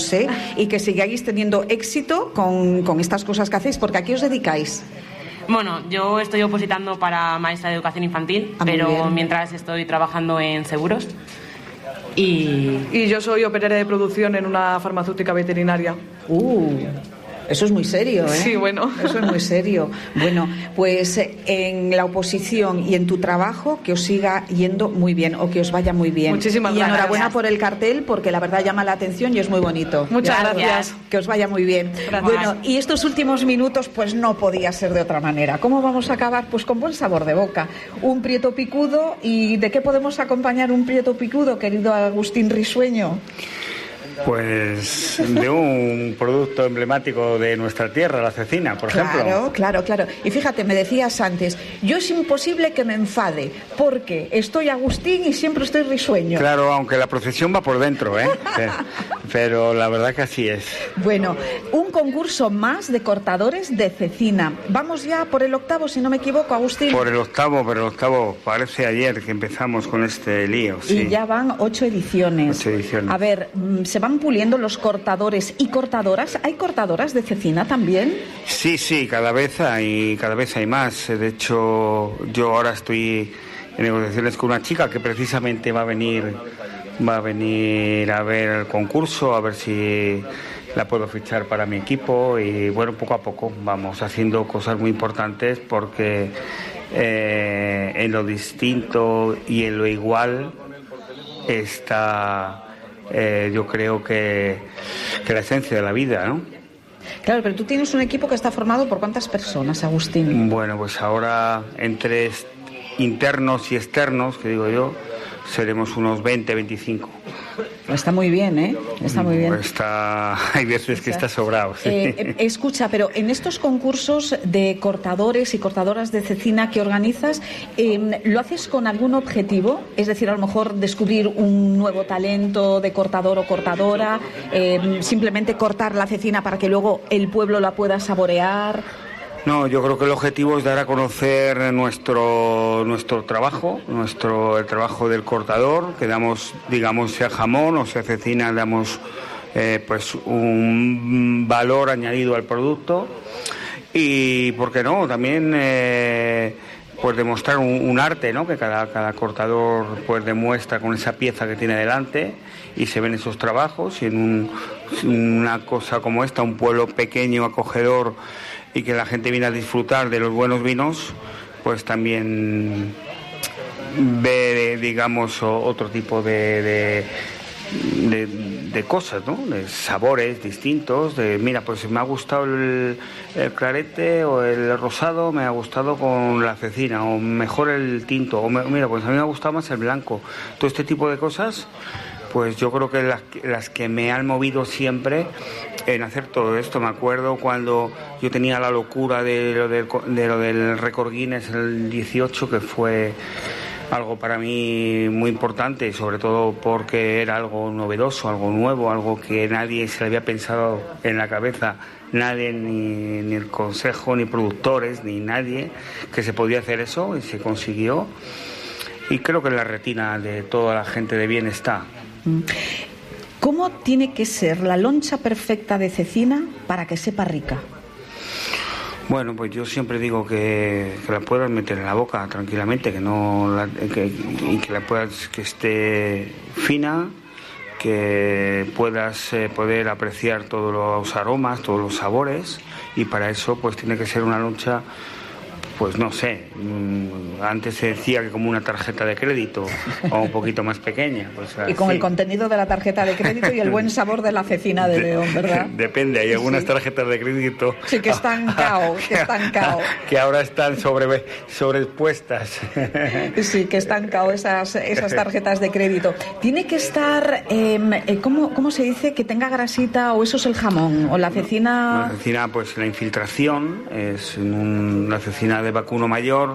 años, y que sigáis teniendo éxito con estas cosas que hacéis, porque ¿a qué os dedicáis? Bueno, yo estoy opositando para maestra de educación infantil, pero mientras estoy trabajando en seguros. Y yo soy operaria de producción en una farmacéutica veterinaria. Eso es muy serio, ¿eh? Sí, bueno. Eso es muy serio. Bueno, pues en la oposición y en tu trabajo, que os siga yendo muy bien, o que os vaya muy bien. Muchísimas gracias. Y enhorabuena gracias por el cartel, porque la verdad llama la atención y es muy bonito. Muchas gracias. Que os vaya muy bien. Gracias. Bueno, y estos últimos minutos, pues no podía ser de otra manera. ¿Cómo vamos a acabar? Pues con buen sabor de boca. Un prieto picudo. ¿Y de qué podemos acompañar un prieto picudo, querido Agustín Risueño? Pues de un producto emblemático de nuestra tierra, la cecina, por ejemplo. Claro. Y fíjate, me decías antes, yo es imposible que me enfade, porque estoy Agustín y siempre estoy risueño. Claro, aunque la procesión va por dentro, pero la verdad que así es. Bueno, un concurso más de cortadores de cecina. Vamos ya por el 8º, si no me equivoco, Agustín. Por el octavo, parece ayer que empezamos con este lío. Sí. Y ya van 8 ediciones. 8 ediciones. A ver, se van puliendo los cortadores y cortadoras. ¿Hay cortadoras de cecina también? Sí, cada vez hay más. De hecho, yo ahora estoy en negociaciones con una chica que precisamente va a venir a ver el concurso, a ver si la puedo fichar para mi equipo. Y bueno, poco a poco vamos haciendo cosas muy importantes, porque en lo distinto y en lo igual está, yo creo que la esencia de la vida, ¿no? Claro, pero tú tienes un equipo que está formado por ¿cuántas personas, Agustín? Bueno, pues ahora entre internos y externos, que digo yo, seremos unos 20, 25. Está muy bien, ¿eh? Está muy bien. Hay veces que está sobrado. Sí. Escucha, pero en estos concursos de cortadores y cortadoras de cecina que organizas, ¿lo haces con algún objetivo? Es decir, a lo mejor descubrir un nuevo talento de cortador o cortadora, simplemente cortar la cecina para que luego el pueblo la pueda saborear. No, yo creo que el objetivo es dar a conocer nuestro trabajo, el trabajo del cortador, que damos, digamos, sea jamón o sea cecina, damos pues un valor añadido al producto. Y, ¿por qué no?, también pues demostrar un arte, ¿no?, que cada cortador pues demuestra con esa pieza que tiene delante, y se ven esos trabajos. Y en una cosa como esta, un pueblo pequeño, acogedor, y que la gente viene a disfrutar de los buenos vinos, pues también ve, digamos, otro tipo de cosas, ¿no?, de sabores distintos, mira, pues me ha gustado el clarete o el rosado, me ha gustado con la cecina, o mejor el tinto, mira, pues a mí me ha gustado más el blanco. Todo este tipo de cosas, pues yo creo que las que me han movido siempre en hacer todo esto. Me acuerdo cuando yo tenía la locura de lo del récord Guinness el 18, que fue algo para mí muy importante, sobre todo porque era algo novedoso, algo nuevo, algo que nadie se le había pensado en la cabeza, nadie, ni el consejo, ni productores, ni nadie, que se podía hacer eso, y se consiguió. Y creo que en la retina de toda la gente de bien está. ¿Cómo tiene que ser la loncha perfecta de cecina para que sepa rica? Bueno, pues yo siempre digo que la puedas meter en la boca tranquilamente, que la puedas, que esté fina, que puedas poder apreciar todos los aromas, todos los sabores, y para eso pues tiene que ser una loncha, pues no sé, antes se decía que como una tarjeta de crédito, o un poquito más pequeña. Pues y con el contenido de la tarjeta de crédito y el buen sabor de la cecina de León, ¿verdad? Depende, hay algunas tarjetas de crédito... Sí, que están cao, que ahora están sobrepuestas. Sí, que están cao esas tarjetas de crédito. Tiene que estar, ¿cómo se dice? Que tenga grasita, o eso es el jamón, o la cecina... La cecina, pues la infiltración, es la cecina de vacuno mayor,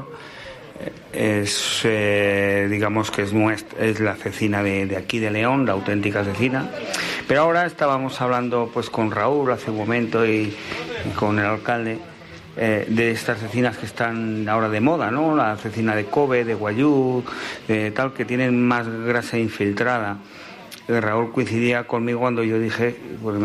es digamos que es la cecina de aquí de León, la auténtica cecina. Pero ahora estábamos hablando pues con Raúl hace un momento y con el alcalde de estas cecinas que están ahora de moda, ¿no? La cecina de Kobe, de Guayú, de tal, que tienen más grasa infiltrada. Raúl coincidía conmigo cuando yo dije, pues